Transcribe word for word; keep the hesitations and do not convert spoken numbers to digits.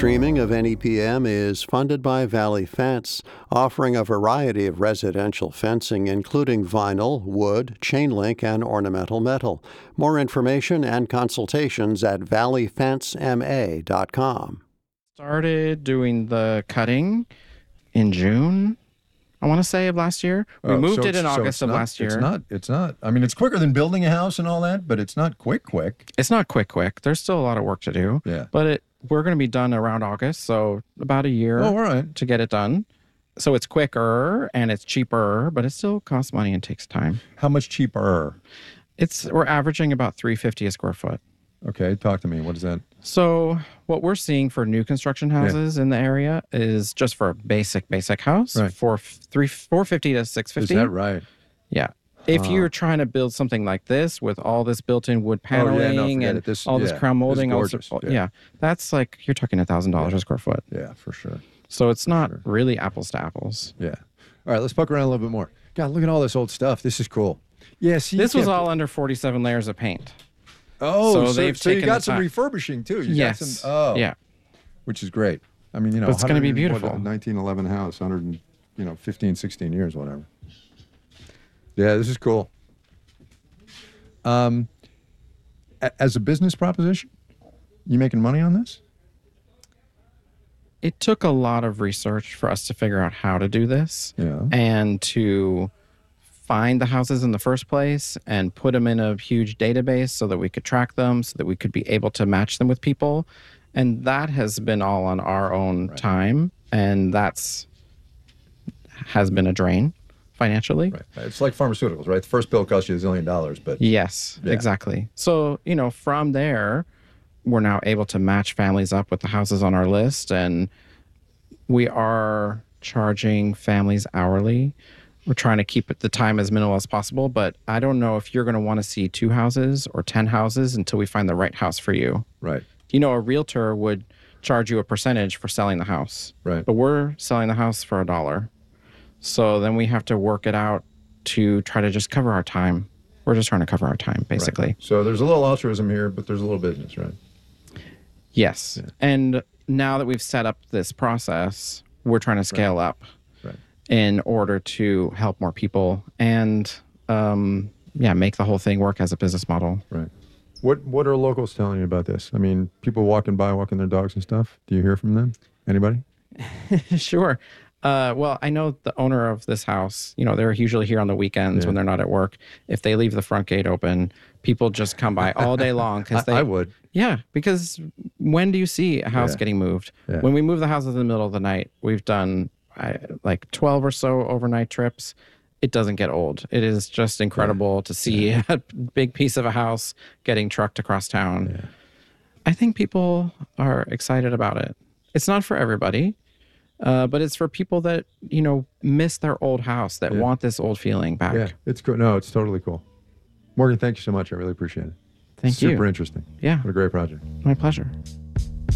streaming of N E P M is funded by Valley Fence, offering a variety of residential fencing, including vinyl, wood, chain link, and ornamental metal. More information and consultations at valley fence m a dot com. Started doing the cutting in June, I want to say, of last year. We Oh, moved so it in it's- so August it's of not- last year. It's not, it's not, I mean, it's quicker than building a house and all that, but it's not quick, quick. It's not quick, quick. There's still a lot of work to do. Yeah. But it we're going to be done around August, so about a year Oh, all right. to get it done. So it's quicker and it's cheaper, but it still costs money and takes time. How much cheaper? It's we're averaging about three hundred fifty dollars a square foot. Okay, talk to me. What is that? So what we're seeing for new construction houses in the area is just for a basic, basic house, Right. for three four fifty to six Is fifty. that right? Yeah. If you're trying to build something like this with all this built-in wood Oh, yeah, no, paneling forget and it. This- all this yeah, crown this is molding, all this- gorgeous. oh, Yeah. yeah. that's like you're talking a thousand dollars a square foot. Yeah, for sure. So it's not sure. really apples to apples. Yeah. All right, let's poke around a little bit more. God, look at all this old stuff. This is cool. Yeah, see, you This was can't- all under forty-seven layers of paint. Oh, so so, they've so you taken got the some time. refurbishing too. You Yes. Got some, oh, Yeah. which is great. I mean, you know, But it's gonna be one hundred and- what, beautiful. a nineteen eleven house, one hundred, and, you know, fifteen, sixteen years, whatever. Yeah, this is cool. Um, a- as a business proposition, you making money on this? It took a lot of research for us to figure out how to do this Yeah. and to find the houses in the first place and put them in a huge database so that we could track them, so that we could be able to match them with people. And that has been all on our own time. And that's has been a drain financially. Right. It's like pharmaceuticals, right? The first pill costs you a zillion dollars, but Yes, Yeah. exactly. So, you know, from there, we're now able to match families up with the houses on our list, and we are charging families hourly. We're trying to keep it the time as minimal as possible, but I don't know if you're going to want to see two houses or ten houses until we find the right house for you. right. You know, a realtor would charge you a percentage for selling the house, Right. but we're selling the house for a dollar. So then we have to work it out to try to just cover our time. We're just trying to cover our time, basically. Right. So there's a little altruism here, but there's a little business, right? Yes. And now that we've set up this process, we're trying to scale up Right. in order to help more people and, um, yeah, make the whole thing work as a business model. Right. What What are locals telling you about this? I mean, people walking by, walking their dogs and stuff. Do you hear from them? Anybody? Sure. Uh, well, I know the owner of this house, you know, they're usually here on the weekends Yeah. when they're not at work. If they leave the front gate open, people just come by all day long. Cause I, they, I would. Yeah, because when do you see a house Yeah. getting moved? Yeah. When we move the houses in the middle of the night, we've done I, like twelve or so overnight trips. It doesn't get old. It is just incredible to see a big piece of a house getting trucked across town. Yeah. I think people are excited about it. It's not for everybody, uh, but it's for people that, you know, miss their old house, that Yeah. want this old feeling back. Yeah, it's cool. No, it's totally cool. Morgan, thank you so much. I really appreciate it. Thank you. Super interesting. Yeah, What a great project. my pleasure.